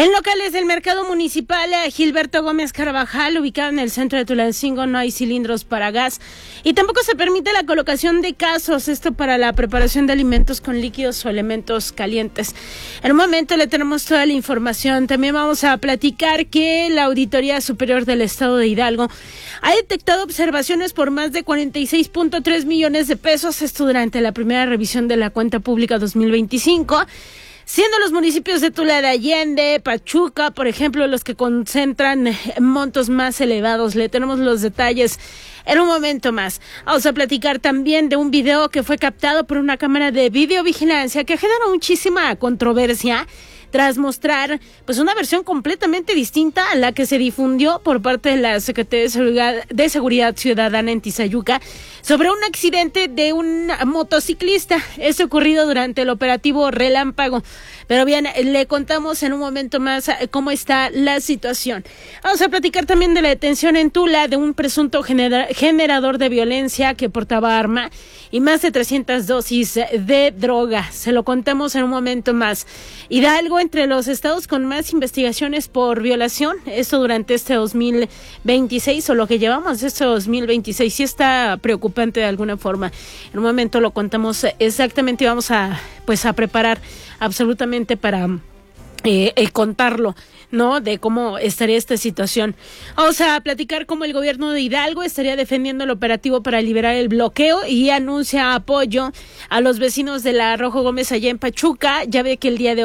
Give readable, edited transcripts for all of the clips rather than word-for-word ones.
En locales del mercado municipal Gilberto Gómez Carvajal, ubicado en el centro de Tulancingo, no hay cilindros para gas y tampoco se permite la colocación de casos, esto para la preparación de alimentos con líquidos o elementos calientes. En un momento le tenemos toda la información. También vamos a platicar que la Auditoría Superior del Estado de Hidalgo ha detectado observaciones por más de 46.3 millones de pesos, esto durante la primera revisión de la cuenta pública 2025. Siendo los municipios de Tula de Allende, Pachuca, por ejemplo, los que concentran montos más elevados. Le tenemos los detalles en un momento más. Vamos a platicar también de un video que fue captado por una cámara de videovigilancia que generó muchísima controversia tras mostrar pues una versión completamente distinta a la que se difundió por parte de la Secretaría de Seguridad Ciudadana en Tizayuca sobre un accidente de un motociclista. Esto ocurrido durante el operativo Relámpago. Pero bien, le contamos en un momento más cómo está la situación. Vamos a platicar también de la detención en Tula de un presunto generador de violencia que portaba arma y más de 300 dosis de droga. Se lo contamos en un momento más. Hidalgo entre los estados con más investigaciones por violación, esto durante este 2026 o lo que llevamos de este 2026, sí está preocupante de alguna forma. En un momento lo contamos exactamente y vamos a preparar absolutamente para contarlo, ¿no? De cómo estaría esta situación. Vamos a platicar cómo el gobierno de Hidalgo estaría defendiendo el operativo para liberar el bloqueo y anuncia apoyo a los vecinos de la Rojo Gómez allá en Pachuca. Ya ve que el día de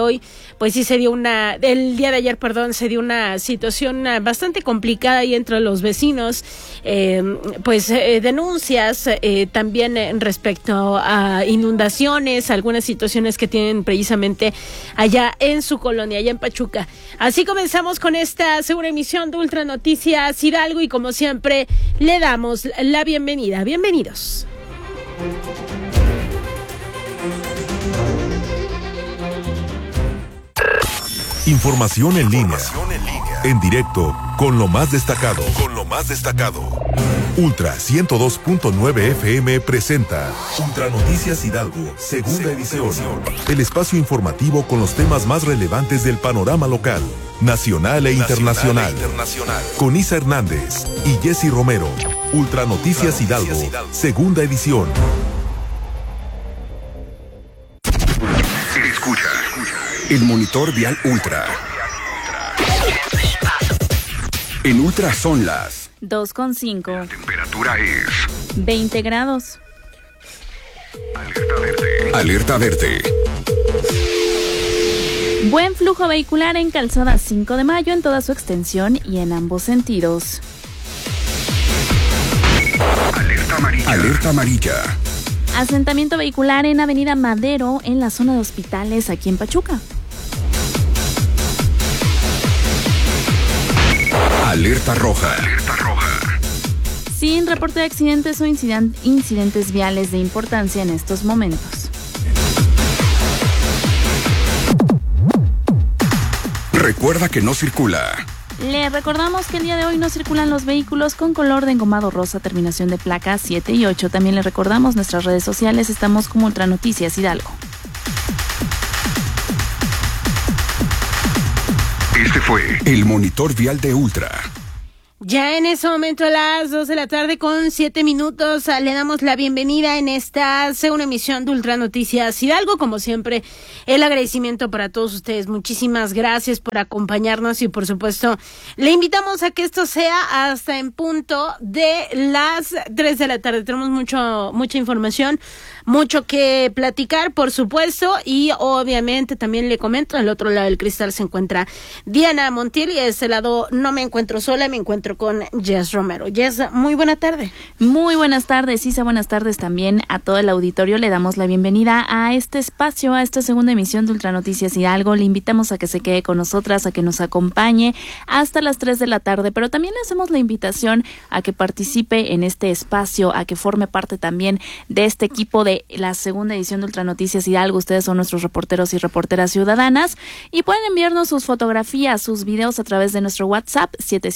ayer, se dio una situación bastante complicada ahí entre los vecinos, denuncias también respecto a inundaciones, algunas situaciones que tienen precisamente allá en su colonia, allá en Pachuca. Así comenzamos con esta segunda emisión de Ultra Noticias Hidalgo y como siempre le damos la bienvenida. Bienvenidos. Información en línea. En directo, con lo más destacado. Ultra 102.9 FM presenta Ultra Noticias Hidalgo, segunda edición. El espacio informativo con los temas más relevantes del panorama local, nacional e internacional. Con Isa Hernández y Jessy Romero. Ultra Noticias Hidalgo, segunda edición. Escucha el monitor vial Ultra. En Ultra son las 2:05. La temperatura es 20 grados. Alerta verde. Buen flujo vehicular en Calzada 5 de Mayo en toda su extensión y en ambos sentidos. Alerta amarilla. Asentamiento vehicular en Avenida Madero en la zona de hospitales aquí en Pachuca. Alerta roja. Sin reporte de accidentes o incidentes viales de importancia en estos momentos. Recuerda que no circula. Le recordamos que el día de hoy no circulan los vehículos con color de engomado rosa, terminación de placa 7 y 8. También le recordamos nuestras redes sociales, estamos como Ultra Noticias Hidalgo. Este fue el monitor vial de Ultra. Ya en ese momento a las 2 de la tarde con 7 minutos le damos la bienvenida en esta segunda emisión de Ultra Noticias Hidalgo. Como siempre, el agradecimiento para todos ustedes. Muchísimas gracias por acompañarnos y por supuesto le invitamos a que esto sea hasta en punto de las 3 de la tarde. Tenemos mucha información, mucho que platicar, por supuesto, y obviamente también le comento, al otro lado del cristal se encuentra Diana Montiel y de este lado no me encuentro sola, me encuentro con Jess Romero. Jess, muy buena tarde. Muy buenas tardes, Isa, buenas tardes también a todo el auditorio. Le damos la bienvenida a este espacio, a esta segunda emisión de Ultra Noticias Hidalgo. Le invitamos a que se quede con nosotras, a que nos acompañe hasta las 3 de la tarde, pero también le hacemos la invitación a que participe en este espacio, a que forme parte también de este equipo de de la segunda edición de Ultranoticias Hidalgo. Ustedes son nuestros reporteros y reporteras ciudadanas y pueden enviarnos sus fotografías, sus videos a través de nuestro WhatsApp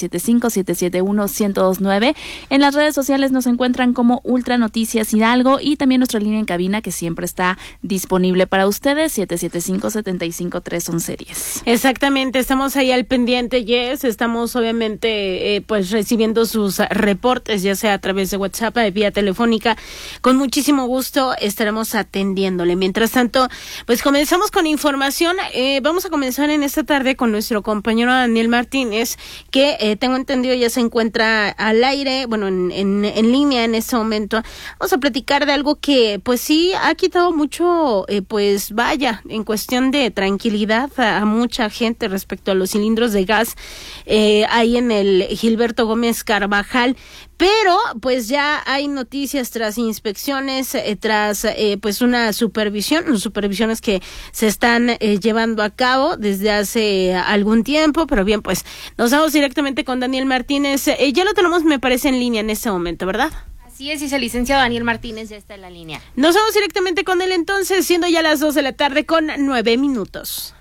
775-771-1029. En las redes sociales nos encuentran como Ultranoticias Hidalgo y también nuestra línea en cabina que siempre está disponible para ustedes, 775-75-311-10. Exactamente, estamos ahí al pendiente, Yes, estamos obviamente pues recibiendo sus reportes, ya sea a través de WhatsApp, vía telefónica, con muchísimo gusto estaremos atendiéndole. Mientras tanto, pues comenzamos con información, vamos a comenzar en esta tarde con nuestro compañero Daniel Martínez, que tengo entendido ya se encuentra al aire, bueno, en línea en este momento. Vamos a platicar de algo que pues sí ha quitado mucho, pues vaya, en cuestión de tranquilidad a mucha gente respecto a los cilindros de gas ahí en el Gilberto Gómez Carvajal, pero pues ya hay noticias tras inspecciones, tras pues una supervisiones que se están llevando a cabo desde hace algún tiempo, pero bien, pues nos vamos directamente con Daniel Martínez, ya lo tenemos me parece en línea en este momento, ¿verdad? Así es, el licenciado Daniel Martínez ya está en la línea. Nos vamos directamente con él entonces, siendo ya las 2 de la tarde con 9 minutos.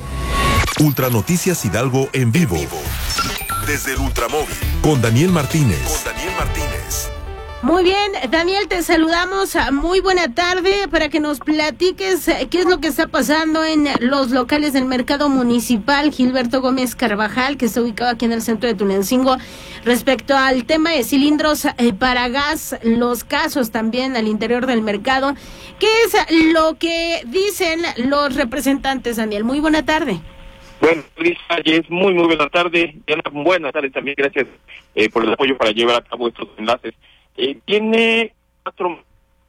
Ultranoticias Hidalgo en vivo. Desde el Ultramóvil. Con Daniel Martínez. Muy bien, Daniel, te saludamos. Muy buena tarde para que nos platiques qué es lo que está pasando en los locales del mercado municipal Gilberto Gómez Carvajal, que está ubicado aquí en el centro de Tulancingo, respecto al tema de cilindros para gas, los casos también al interior del mercado. ¿Qué es lo que dicen los representantes, Daniel? Muy buena tarde. Bueno, Lisa, es muy buena tarde. Diana, buena tarde también. Gracias por el apoyo para llevar a cabo estos enlaces. Tiene cuatro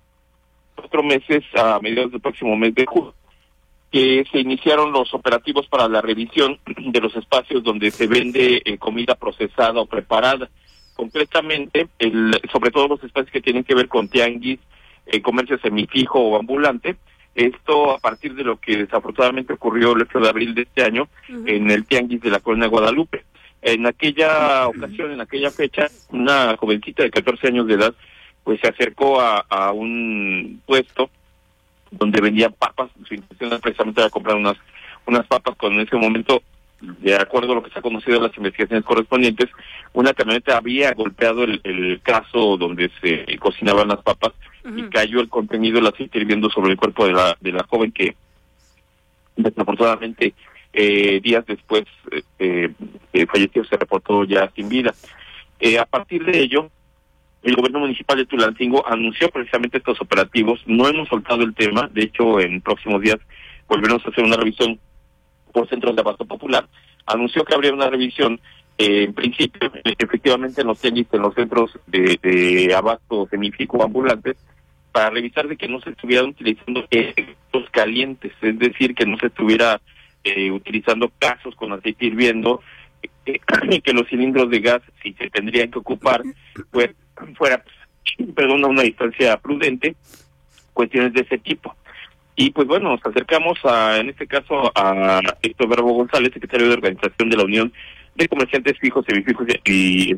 meses, a mediados del próximo mes de julio, que se iniciaron los operativos para la revisión de los espacios donde se vende comida procesada o preparada. Concretamente, sobre todo los espacios que tienen que ver con tianguis, comercio semifijo o ambulante. Esto a partir de lo que desafortunadamente ocurrió el 8 de abril de este año en el tianguis de la Colonia Guadalupe. En aquella ocasión, en aquella fecha, una jovencita de 14 años de edad pues se acercó a un puesto donde vendían papas. Su intención era precisamente era comprar unas papas, cuando en ese momento, de acuerdo a lo que se ha conocido en las investigaciones correspondientes, una camioneta había golpeado el caso donde se cocinaban las papas y cayó el contenido del aceite hirviendo sobre el cuerpo de la joven, que desafortunadamente días después falleció, se reportó ya sin vida. A partir de ello, el gobierno municipal de Tulancingo anunció precisamente estos operativos. No hemos soltado el tema, de hecho en próximos días volveremos a hacer una revisión por centros de abasto popular. Anunció que habría una revisión en principio, efectivamente en los tianguis, en los centros de abasto semifijo ambulantes, para revisar de que no se estuvieran utilizando los calientes, es decir, que no se estuviera utilizando casos con aceite hirviendo, que los cilindros de gas, si se tendrían que ocupar, pues fuera a una distancia prudente, cuestiones de ese tipo. Y pues bueno, nos acercamos en este caso a Héctor Bravo González, secretario de Organización de la Unión de Comerciantes Fijos, Semifijos e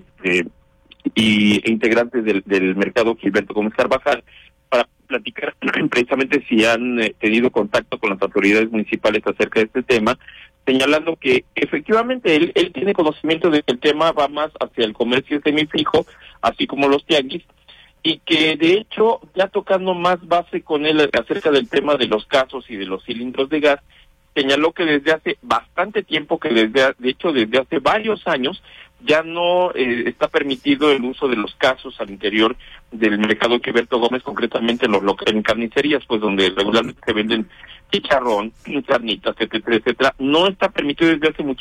integrantes del mercado Gilberto Gómez Carvajal, para platicar precisamente si han tenido contacto con las autoridades municipales acerca de este tema, señalando que efectivamente él tiene conocimiento de que el tema va más hacia el comercio semifijo, así como los tianguis, y que de hecho, ya tocando más base con él acerca del tema de los casos y de los cilindros de gas, señaló que desde hace bastante tiempo, que desde hace varios años, ya no está permitido el uso de los casos al interior del mercado Gilberto Gómez, concretamente en carnicerías, pues donde regularmente se venden chicharrón, carnitas, etcétera. No está permitido desde hace mucho